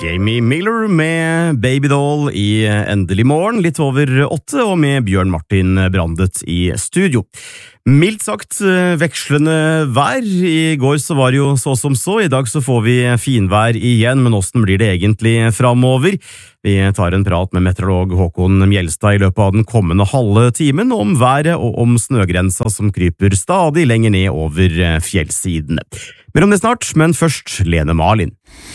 Jamie Miller med Baby Doll i Endelig morgen, litt over 8, og med Bjørn Martin Brandet i studio. Mildt sagt vekslende vær. I går så var det jo så som så. I dag så får vi finvær igjen, men hvordan blir det egentlig framover? Vi tar en prat med meteorolog Håkon Mjelstad i løpet av den kommende halve timen om været og om snøgrensa som kryper stadig lenger ned over fjellsidene. Mer om det snart, men først Lene Marlin.